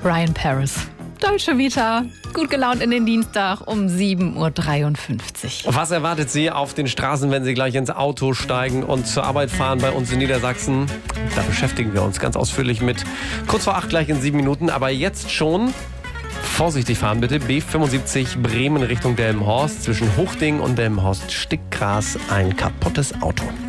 Ryan Paris. Deutsche Vita, gut gelaunt in den Dienstag um 7.53 Uhr. Was erwartet Sie auf den Straßen, wenn Sie gleich ins Auto steigen und zur Arbeit fahren bei uns in Niedersachsen? Da beschäftigen wir uns ganz ausführlich mit. Kurz vor 8, gleich in 7 Minuten, aber jetzt schon vorsichtig fahren bitte. B75 Bremen Richtung Delmenhorst. Zwischen Hochding und Delmenhorst Stickgras ein kaputtes Auto.